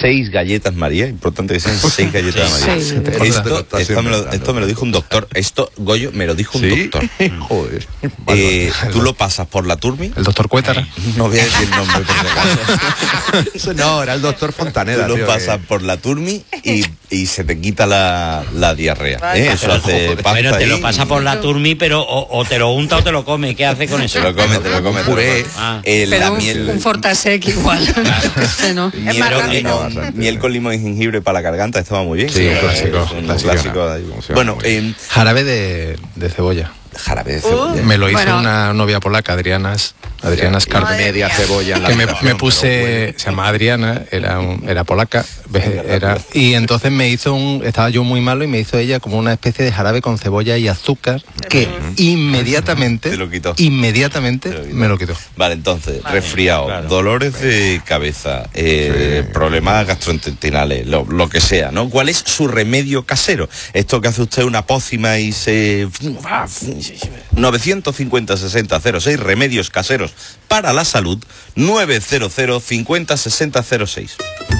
6 galletas María, importante que sean 6 galletas María. Sí. Esto me lo dijo un doctor, Goyo, me lo dijo un doctor. Joder. Tú lo pasas por la turmi. El doctor Cuétara. No voy a decir el nombre por si acaso. Eso no, era el doctor Fontaneda. Tú lo pasas por la turmi y se te quita la diarrea. Eso hace pasta. Bueno, te lo ahí. pasa por la turmi, pero o te lo unta o te lo come. ¿Qué hace con eso? Te lo come. Puré. La Pero miel. un Fortasec igual. Ese no. Miel más con rápido. miel con limón y jengibre para la garganta estaba muy bien. Sí, un clásico. Bueno, Jarabe de cebolla. jarabe de cebolla. Me lo hizo Bueno. una novia polaca, Adriana Skarb. Media cebolla en la Que me habitación, puse, se llama Adriana, era polaca, y entonces me hizo estaba yo muy malo y me hizo ella como una especie de jarabe con cebolla y azúcar que inmediatamente Te lo quitó. me lo quitó. Vale, entonces, resfriado, dolores de cabeza, problemas gastrointestinales, lo que sea, ¿no? ¿Cuál es su remedio casero? Esto que hace usted una pócima y se... 950 60 06, remedios caseros para la salud, 900 50 60 06.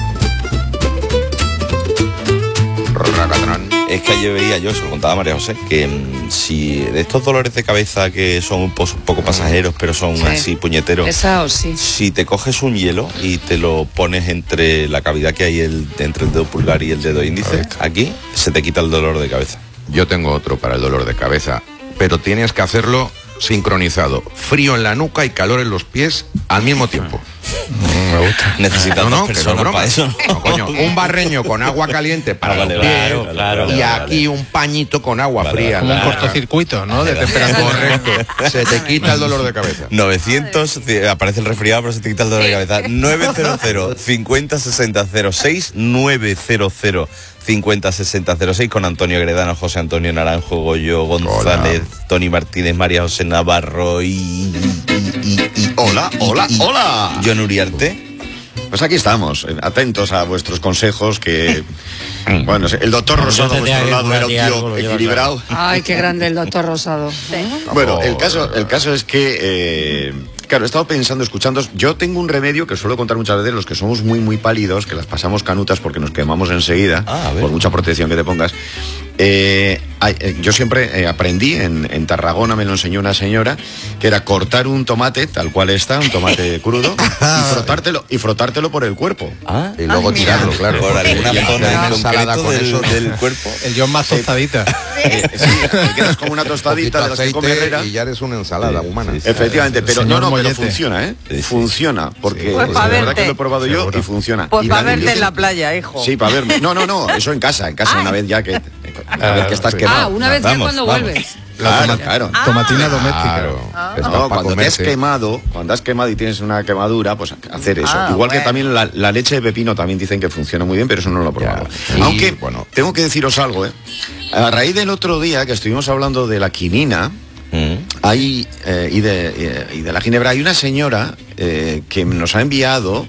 Es que ayer veía yo, se lo contaba María José, que si de estos dolores de cabeza que son un poco pasajeros, pero son así puñeteros, Esa o sí. si te coges un hielo y te lo pones entre la cavidad que hay entre el dedo pulgar y el dedo índice, aquí se te quita el dolor de cabeza. Yo tengo otro para el dolor de cabeza, pero tienes que hacerlo sincronizado. Frío en la nuca y calor en los pies al mismo tiempo. Me gusta. Necesitas dos personas para eso. No, coño, un barreño con agua caliente para los pies y aquí un pañito con agua fría. Como un cortocircuito, ¿no? De temperatura. Correcto. Se te quita el dolor de cabeza. 900, aparece el resfriado, pero se te quita el dolor de cabeza. 900 50 60 06, 900 50 60 06, con Antonio Gredano, José Antonio Naranjo, Goyo González, Tony Martínez, María José Navarro y Hola. John Uriarte. Pues aquí estamos, atentos a vuestros consejos que... Bueno, el doctor Rosado a vuestro lado era un tío equilibrado. Ay, qué grande el doctor Rosado. Bueno, el caso es que... claro, he estado pensando, escuchando. Yo tengo un remedio que suelo contar muchas veces, los que somos muy pálidos, que las pasamos canutas porque nos quemamos enseguida, por mucha protección que te pongas. Yo siempre aprendí, en Tarragona me lo enseñó una señora, que era cortar un tomate, tal cual está, un tomate crudo, y frotártelo por el cuerpo. Y luego tirarlo, claro. Por alguna zona en ensalada con eso del cuerpo. El John más tostadita. Sí, te quedas como una tostadita de las que come Herrera. Y ya eres una ensalada humana. Efectivamente, pero Señor pero Mollete. funciona, ¿eh? Sí. Funciona, porque Pues la pa' verdad verte. que lo he probado yo y funciona. Pues Y para vale, verte yo en sí- la playa, hijo. Sí, para verme. No, eso en casa, una vez ya que estás Ah, quemado. una vez ya Vamos, cuando vamos. vuelves. Claro. Tomatina doméstica. Claro. Está No, pa' cuando te has comerse. quemado, y tienes una quemadura, pues hacer eso. Ah, Igual que bueno. también la leche de pepino también dicen que funciona muy bien, pero eso no lo he probado. Y, Aunque, bueno. tengo que deciros algo, A raíz del otro día que estuvimos hablando de la quinina, y de la ginebra, hay una señora que nos ha enviado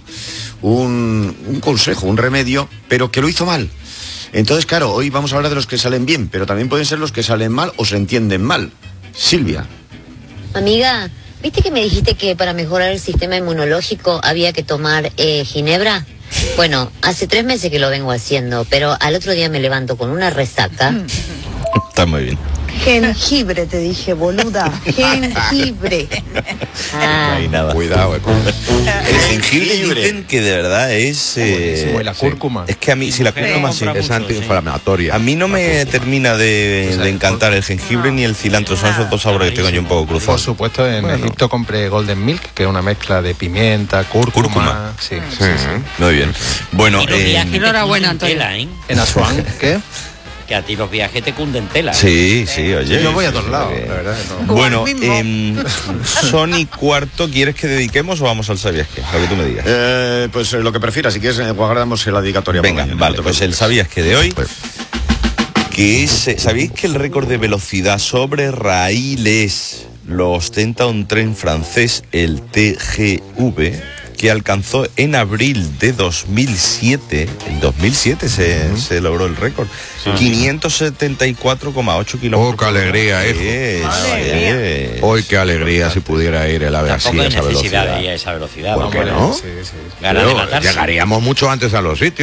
un consejo, un remedio, pero que lo hizo mal. Entonces, claro, hoy vamos a hablar de los que salen bien, pero también pueden ser los que salen mal o se entienden mal. Silvia. Amiga, ¿viste que me dijiste que para mejorar el sistema inmunológico había que tomar ginebra? Bueno, hace 3 meses que lo vengo haciendo, pero al otro día me levanto con una resaca. Está muy bien. Jengibre, te dije, boluda. Jengibre. Ah, No hay nada. Cuidado, El jengibre dicen que de verdad es... Buenísimo, y la cúrcuma. Es que a mí, si la cúrcuma sí. es antiinflamatoria. A mí no me termina de encantar el jengibre ni el cilantro. Son esos dos sabores que tengo yo un poco Por cruzados. supuesto, en Egipto compré Golden Milk, que es una mezcla de pimienta, cúrcuma. Sí. Muy bien. Bueno, Y los viajes te enhorabuena, cunden Antonio. tela, ¿eh? En Asuán, ¿qué? Que a ti los viajes te cunden tela. sí, oye. Yo voy a todos Sí, lados, que- la verdad. No. Bueno, O al mismo. Son y cuarto, ¿quieres que dediquemos o vamos al sabías qué? Lo que tú me digas. Pues lo que prefieras, si quieres guardamos la dedicatoria. para Venga, mañana, vale, no te pues el preocupes. sabías que de hoy, que es, ¿sabéis que el récord de velocidad sobre raíles lo ostenta un tren francés, el TGV, que alcanzó en abril de 2007, en 2007 se logró el récord, 574,8 kilómetros. Oh, qué alegría, hijo. Hoy qué alegría si pudiera ir el ave así Tampoco a hay esa necesidad velocidad. de ir a esa velocidad. ¿Por vamos. qué no? Sí. Ganas de Pero matarse. llegaríamos mucho antes a los sitios.